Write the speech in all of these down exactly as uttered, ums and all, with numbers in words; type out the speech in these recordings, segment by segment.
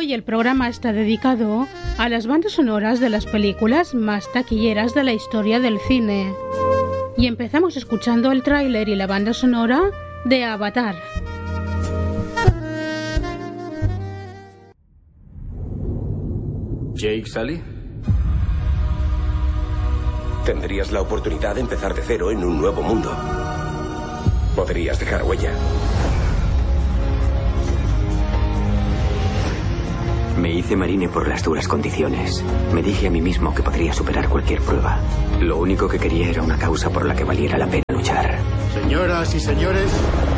Hoy el programa está dedicado a las bandas sonoras de las películas más taquilleras de la historia del cine. Y empezamos escuchando el tráiler y la banda sonora de Avatar. ¿Jake Sully? Tendrías la oportunidad de empezar de cero en un nuevo mundo. Podrías dejar huella. Me hice marine por las duras condiciones. Me dije a mí mismo que podría superar cualquier prueba. Lo único que quería era una causa por la que valiera la pena luchar. Señoras y señores,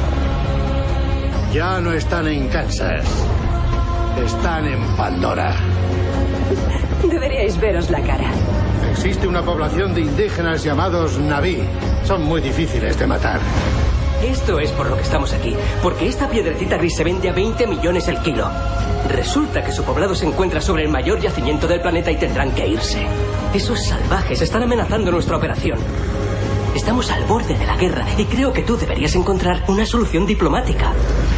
ya no están en Kansas. Están en Pandora. Deberíais veros la cara. Existe una población de indígenas llamados Na'vi. Son muy difíciles de matar. Esto es por lo que estamos aquí, porque esta piedrecita gris se vende a veinte millones el kilo. Resulta que su poblado se encuentra sobre el mayor yacimiento del planeta y tendrán que irse. Esos salvajes están amenazando nuestra operación. Estamos al borde de la guerra y creo que tú deberías encontrar una solución diplomática.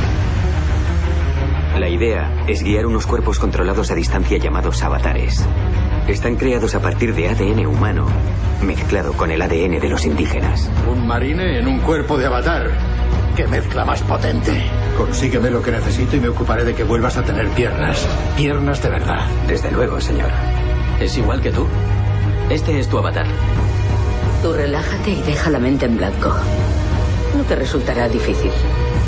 La idea es guiar unos cuerpos controlados a distancia llamados avatares. Están creados a partir de A D N humano, mezclado con el A D N de los indígenas. Un marine en un cuerpo de avatar. ¡Qué mezcla más potente! Consígueme lo que necesito y me ocuparé de que vuelvas a tener piernas. Piernas de verdad. Desde luego, señor. Es igual que tú. Este es tu avatar. Tú relájate y deja la mente en blanco. No te resultará difícil.